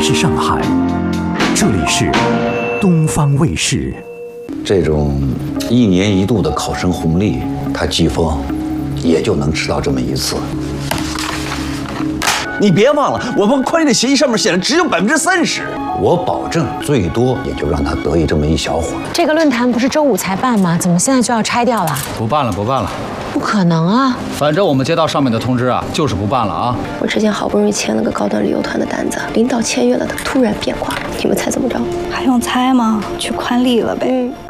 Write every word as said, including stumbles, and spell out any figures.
是上海，这里是东方卫视。 这种一年一度的考生红利，他季风也就能吃到这么一次。 你别忘了，我们宽业协议上面写的只有百分之三十， 我保证最多也就让他得意这么一小会儿。 这个论坛不是周五才办吗？怎么现在就要拆掉了？ 不办了，不办了。 不可能啊！ 反正我们接到上面的通知啊，就是不办了啊。 我之前好不容易签了个高端旅游团的单子，领导签约了，他突然变卦，你们猜怎么着？ 还用猜吗？去宽利了呗。 嗯。